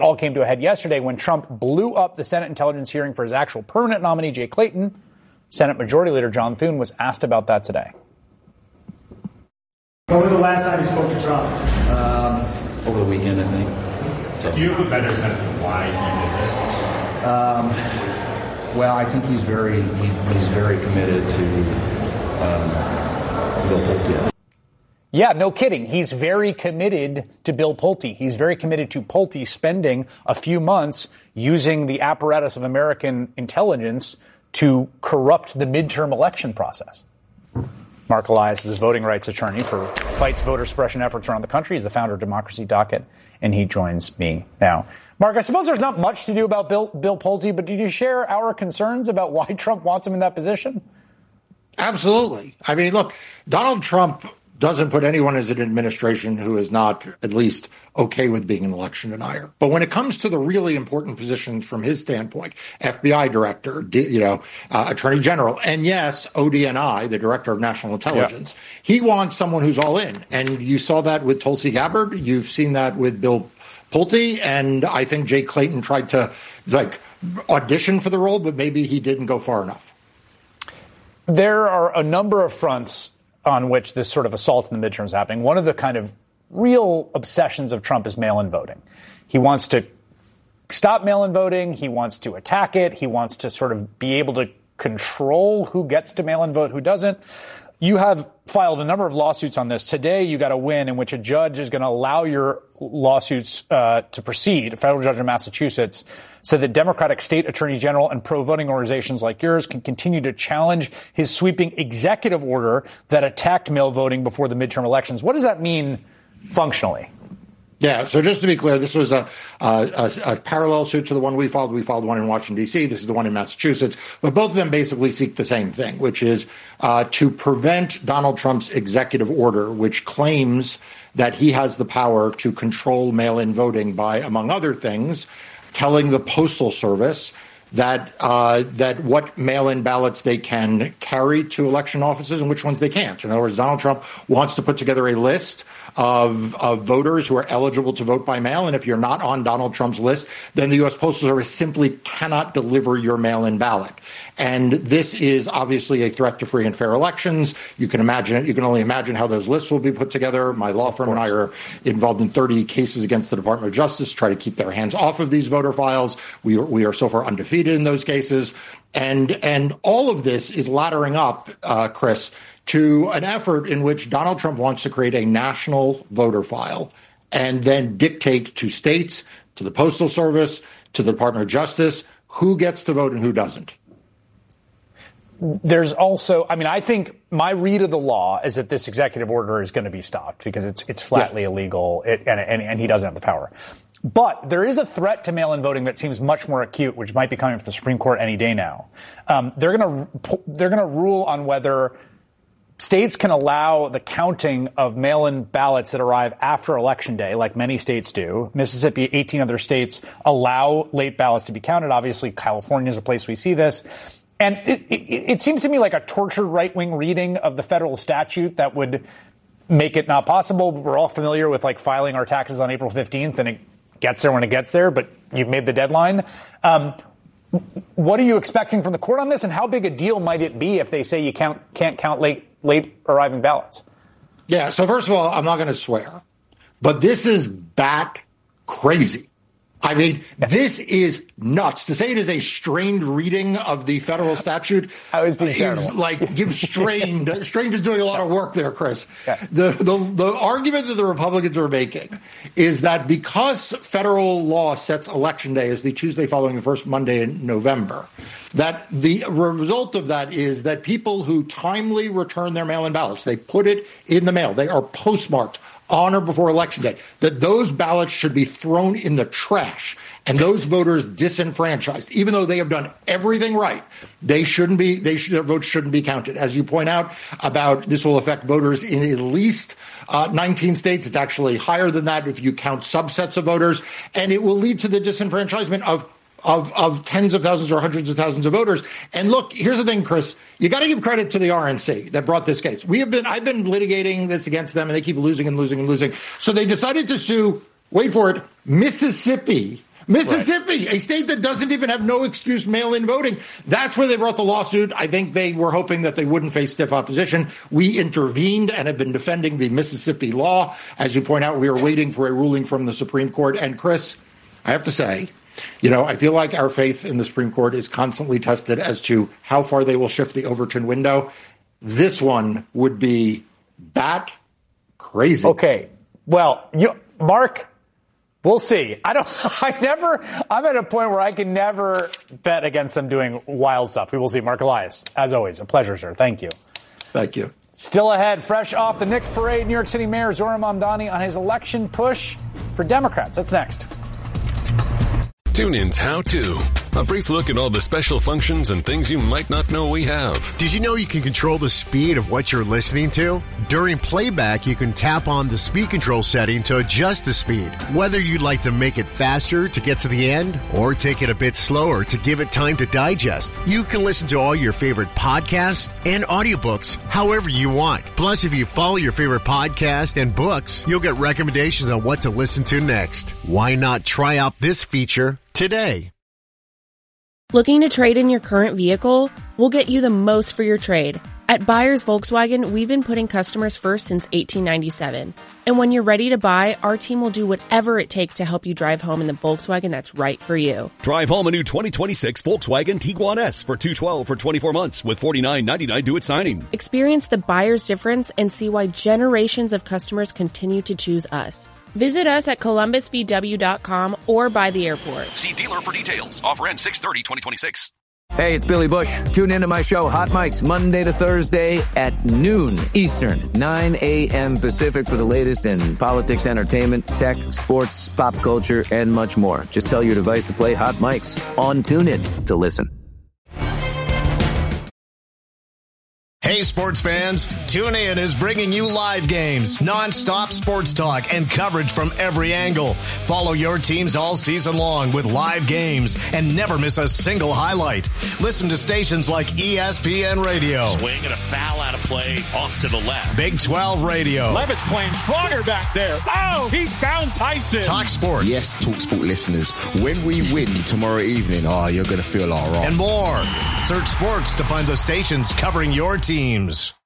all came to a head yesterday when Trump blew up the Senate Intelligence hearing for his actual permanent nominee, Jay Clayton. Senate Majority Leader John Thune was asked about that today. When was the last time you spoke to Trump? Over the weekend, I think. Do you have a better sense of why he did this? Well, I think he's very committed to Bill Pulte. Yeah, no kidding. He's very committed to Bill Pulte. He's very committed to Pulte spending a few months using the apparatus of American intelligence to corrupt the midterm election process. Mark Elias is a voting rights attorney for fights voter suppression efforts around the country. He's the founder of Democracy Docket, and he joins me now. Mark, I suppose there's not much to do about Bill Pulte, but did you share our concerns about why Trump wants him in that position? Absolutely. I mean, look, Donald Trump doesn't put anyone as an administration who is not at least okay with being an election denier. But when it comes to the really important positions from his standpoint, FBI director, attorney general, and yes, ODNI, the director of national intelligence, he wants someone who's all in. And you saw that with Tulsi Gabbard. You've seen that with Bill Pulte. And I think Jay Clayton tried to audition for the role, but maybe he didn't go far enough. There are a number of fronts on which this sort of assault in the midterms is happening. One of the kind of real obsessions of Trump is mail-in voting. He wants to stop mail-in voting. He wants to attack it. He wants to sort of be able to control who gets to mail-in vote, who doesn't. You have filed a number of lawsuits on this. Today, you got a win in which a judge is going to allow your lawsuits to proceed. A federal judge in Massachusetts said that Democratic state attorney general and pro-voting organizations like yours can continue to challenge his sweeping executive order that attacked mail voting before the midterm elections. What does that mean functionally? Yeah, so just to be clear, this was a parallel suit to the one we filed. We filed one in Washington, D.C. This is the one in Massachusetts. But both of them basically seek the same thing, which is to prevent Donald Trump's executive order, which claims that he has the power to control mail-in voting by, among other things, telling the Postal Service that what mail-in ballots they can carry to election offices and which ones they can't. In other words, Donald Trump wants to put together a list of voters who are eligible to vote by mail. And if you're not on Donald Trump's list, then the U.S. Postal Service simply cannot deliver your mail-in ballot. And this is obviously a threat to free and fair elections. You can imagine it. You can only imagine how those lists will be put together. My law firm and I are involved in 30 cases against the Department of Justice to try to keep their hands off of these voter files. We are so far undefeated in those cases. And all of this is laddering up, Chris, to an effort in which Donald Trump wants to create a national voter file and then dictate to states, to the Postal Service, to the Department of Justice, who gets to vote and who doesn't. There's also, I think my read of the law is that this executive order is going to be stopped because it's flatly illegal and he doesn't have the power. But there is a threat to mail-in voting that seems much more acute, which might be coming from the Supreme Court any day now. They're going to rule on whether states can allow the counting of mail-in ballots that arrive after Election Day, like many states do. Mississippi, 18 other states allow late ballots to be counted. Obviously, California is a place we see this. And it seems to me like a tortured right-wing reading of the federal statute that would make it not possible. We're all familiar with filing our taxes on April 15th, and it gets there when it gets there, but you've made the deadline. What are you expecting from the court on this, and how big a deal might it be if they say you can't count late arriving ballots? Yeah, so first of all, I'm not going to swear, but this is bat crazy. This is nuts. To say it is a strained reading of the federal statute is strained. Strained is doing a lot of work there, Chris. Yeah. The argument that the Republicans are making is that because federal law sets Election Day as the Tuesday following the first Monday in November, that the result of that is that people who timely return their mail-in ballots, they put it in the mail, they are postmarked on or before Election Day, that those ballots should be thrown in the trash and those voters disenfranchised. Even though they have done everything right, their votes shouldn't be counted. As you point out about this will affect voters in at least 19 states. It's actually higher than that if you count subsets of voters. And it will lead to the disenfranchisement of tens of thousands or hundreds of thousands of voters. And look, here's the thing, Chris, you got to give credit to the RNC that brought this case. I've been litigating this against them and they keep losing and losing and losing. So they decided to sue, wait for it, Mississippi Mississippi, a state that doesn't even have no excuse mail-in voting. That's where they brought the lawsuit. I think they were hoping that they wouldn't face stiff opposition. We intervened and have been defending the Mississippi law. As you point out, we are waiting for a ruling from the Supreme Court. And Chris, I have to say, I feel like our faith in the Supreme Court is constantly tested as to how far they will shift the Overton window. This one would be bat crazy. Okay. Well, Mark, we'll see. I'm at a point where I can never bet against them doing wild stuff. We will see. Mark Elias, as always, a pleasure, sir. Thank you. Thank you. Still ahead, fresh off the Knicks parade, New York City Mayor Zohran Mamdani on his election push for Democrats. That's next. TuneIn's How To. A brief look at all the special functions and things you might not know we have. Did you know you can control the speed of what you're listening to? During playback, you can tap on the speed control setting to adjust the speed. Whether you'd like to make it faster to get to the end or take it a bit slower to give it time to digest, you can listen to all your favorite podcasts and audiobooks however you want. Plus, if you follow your favorite podcast and books, you'll get recommendations on what to listen to next. Why not try out this feature today? Looking to trade in your current vehicle? We'll get you the most for your trade. At Buyers Volkswagen, we've been putting customers first since 1897. And when you're ready to buy, our team will do whatever it takes to help you drive home in the Volkswagen that's right for you. Drive home a new 2026 Volkswagen Tiguan S for $212 for 24 months with $49.99 due at signing. Experience the buyer's difference and see why generations of customers continue to choose us. Visit us at columbusvw.com or by the airport. See dealer for details. Offer ends 6/30/2026. Hey, it's Billy Bush. Tune into my show, Hot Mics, Monday to Thursday at noon Eastern, 9 a.m. Pacific for the latest in politics, entertainment, tech, sports, pop culture, and much more. Just tell your device to play Hot Mics on TuneIn to listen. Hey, sports fans, TuneIn is bringing you live games, non-stop sports talk, and coverage from every angle. Follow your teams all season long with live games and never miss a single highlight. Listen to stations like ESPN Radio. Swing and a foul out of play off to the left. Big 12 Radio. Levitt's playing stronger back there. Oh, he found Tyson. Talk Sport. Yes, Talk Sport listeners, when we win tomorrow evening, you're going to feel all right. And more. Search sports to find the stations covering your teams.